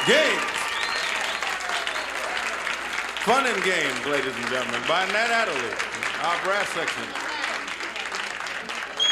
Games. Fun and games, ladies and gentlemen, by Nat Adderley, our brass section.